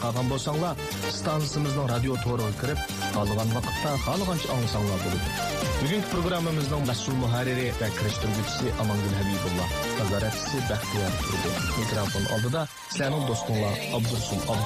qolgan bo'lsanglar, stansiyaimizning radio to'riga kirib, qolgan vaqtda xohlagancha anglasanglar bo'ladi. Bugungi programmamizning mas'ul muharriri va kirishtiruvchisi Amangul Habibullah, nazoratchisi Baxtiyor Turdi. Mikrofon oldida sizlarning do'stinglar Abdursul